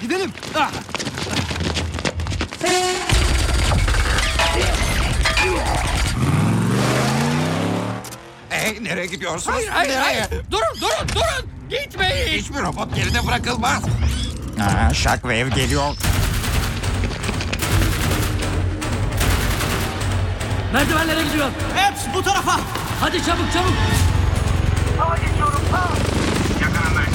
gidelim. Nereye gidiyorsunuz? Hayır. Durun. Gitmeyin. Hiçbir robot geride bırakılmaz. Shockwave geliyor. Merdivenlere gidiyor. Hepsi bu tarafa. Hadi çabuk. Hava geçiyorum. Yakınındayım.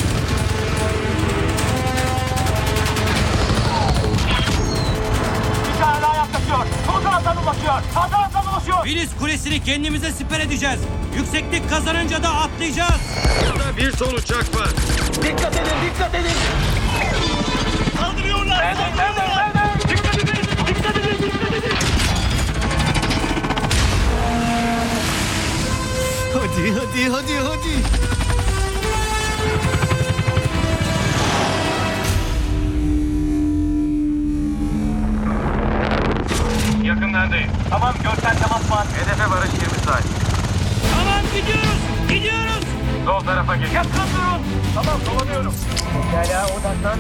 Bir tane daha yaklaşıyor. Sol taraftan ulaşıyor. Sağ taraftan ulaşıyor. Filiz Kulesi'ni kendimize siper edeceğiz. Yükseklik kazanınca da atlayacağız. Burada bir son uçak var. Dikkat edin. Kaldırıyorlar. Nerede? Dikkat edin. Hadi. Yakınlardayım. Tamam, görsel temas var. Hedefe varış 20 saniye. Tamam gidiyoruz. Sol tarafa geç. Yakın durun. Tamam, dolanıyorum. Pekala, odaklan.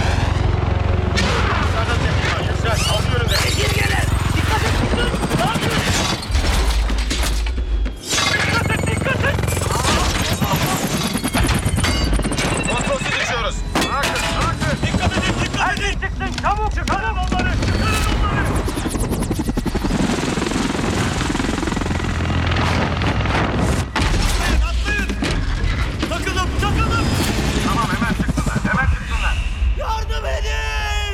Yukarıda tepki var. Yüksel, alıyorum. Geri gelin. Dikkat et. Ne yapıyorsun?